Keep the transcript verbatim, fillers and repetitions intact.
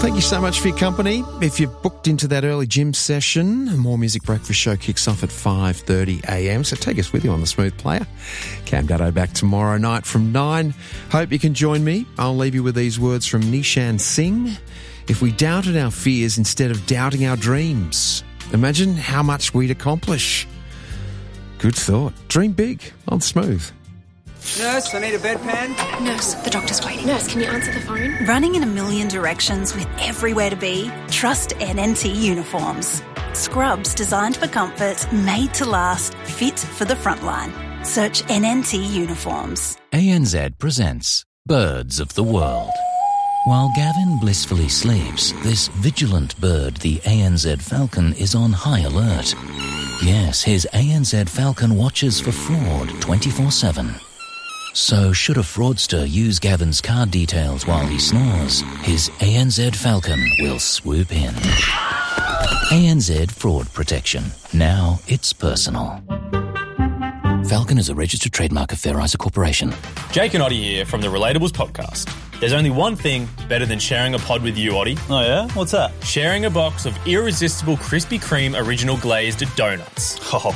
Thank you so much for your company. If you've booked into that early gym session, a More Music Breakfast show kicks off at five thirty a m, so take us with you on the Smooth Player. Cam Dado back tomorrow night from nine. Hope you can join me. I'll leave you with these words from Nishan Singh. If we doubted our fears instead of doubting our dreams, imagine how much we'd accomplish. Good thought. Dream big on Smooth. Nurse, I need a bedpan. Nurse, the doctor's waiting. Nurse, can you answer the phone? Running in a million directions with everywhere to be? Trust N N T Uniforms. Scrubs designed for comfort, made to last, fit for the frontline. Search N N T Uniforms. A N Z presents Birds of the World. While Gavin blissfully sleeps, this vigilant bird, the A N Z Falcon, is on high alert. Yes, his A N Z Falcon watches for fraud twenty-four seven. So should a fraudster use Gavin's card details while he snores, his A N Z Falcon will swoop in. A N Z Fraud Protection. Now it's personal. Falcon is a registered trademark of Fair Isa Corporation. Jake and Oddie here from the Relatables podcast. There's only one thing better than sharing a pod with you, Oddie. Oh yeah? What's that? Sharing a box of irresistible Krispy Kreme original glazed donuts. Oh,